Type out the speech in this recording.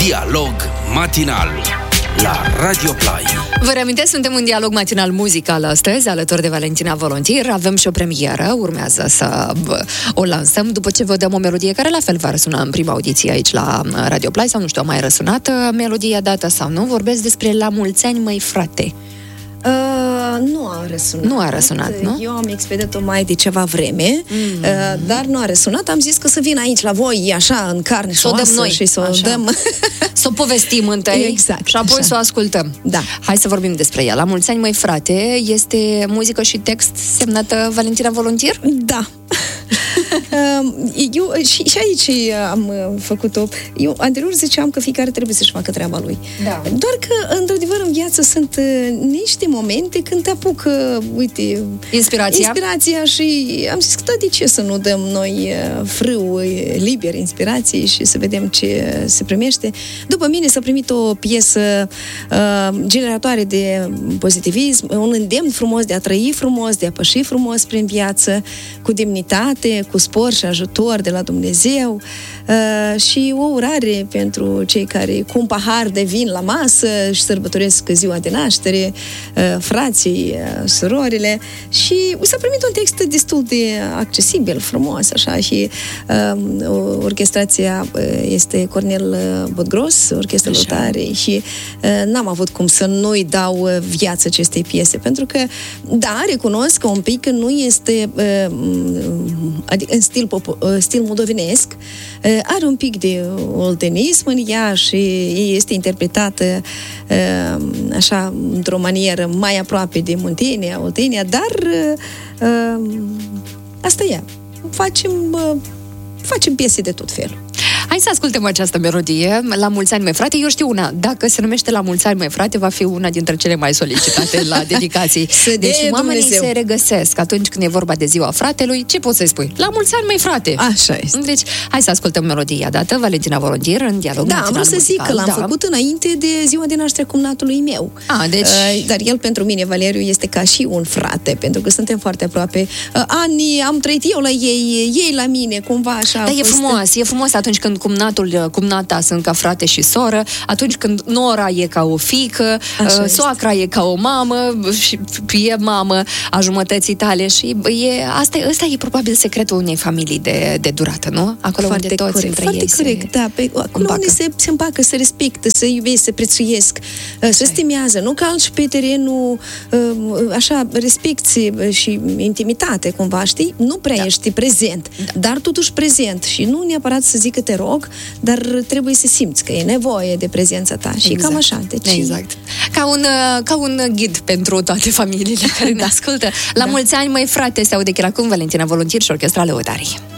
Dialog matinal la Radio Play. Vă reamintesc, suntem în dialog matinal muzical astăzi, alături de Valentina Volontier. Avem și o premieră, urmează să o lansăm după ce vă dăm o melodie care la fel va răsuna în prima audiție aici la Radio Play, sau nu știu, a mai răsunat melodia dată sau nu. Vorbesc despre La mulți ani, măi frate. Nu a răsunat, nu? Eu am expediat-o mai de ceva vreme, dar nu a răsunat. Am zis că să vin aici la voi, așa, în carne și oasă și să o dăm. Să o povestim întâi, exact, și apoi așa. să o ascultăm. Da. Hai să vorbim despre ea. La mulți ani, măi frate, este muzică și text semnată Valentina Volontier? Da. Eu și aici am făcut-o. Eu anterior ziceam că fiecare trebuie să-și facă treaba lui. Da. Doar că, într-adevăr, în viață sunt niște momente când te apucă, uite, inspirația și am zis că da, de ce să nu dăm noi frâu liber inspirației și să vedem ce se primește. După mine s-a primit o piesă generatoare de pozitivism, un îndemn frumos de a trăi frumos, de a păși frumos prin viață, cu demnitate, cu spor și ajutor de la Dumnezeu, și o urare pentru cei care cu un pahar de vin la masă și sărbătoresc ziua de naștere, frații, surorile, și s-a primit un text destul de accesibil, frumos, așa, și orchestrația este Cornel Budgros, orchestra Lăutare, și n-am avut cum să nu-i dau viață acestei piese, pentru că, da, recunosc că un pic nu este în stil moldovenesc, are un pic de oltenism în ea și este interpretată așa, într-o manieră mai aproape de Muntenia, Oltenia, dar asta e. Facem piese de tot felul. Hai să ascultăm această melodie, La mulți ani, măi frate. Eu știu una, dacă se numește La mulți ani, măi frate, va fi una dintre cele mai solicitate la dedicații. Deci oamenii se regăsesc atunci când e vorba de ziua fratelui. Ce poți să-i spui? La mulți ani, măi frate! Așa este. Deci, hai să ascultăm melodia dată, Valentina Volontier, în dialog matinal am vrut să zic că l-am făcut înainte de ziua de naștere cumnatului meu. Deci... dar el pentru mine, Valeriu, este ca și un frate, pentru că suntem foarte aproape. Ani am trăit eu la ei la mine, cumva așa. Dar e frumos atunci când cumnata sunt ca frate și soră, atunci când nora e ca o fiică, soacra e ca o mamă și e mamă a jumătății tale, și ăsta e probabil secretul unei familii de durată, nu? Acolo foarte unde toți corect, între ei corect, da. Acolo unde se împacă, se respectă, se iubesc, se prețuiesc, se stimează, nu calci pe terenul așa, respecti și intimitate, cumva, știi? Nu prea ești prezent, dar totuși prezent, și nu neapărat să zic că te rog, dar trebuie să simți că e nevoie de prezența ta. Și cam așa. Deci... Exact. Ca un ghid pentru toate familiile care ne ascultă. La mulți ani, măi frate, se aude chiar acum Valentina Volontier și Orchestra Lăutarii.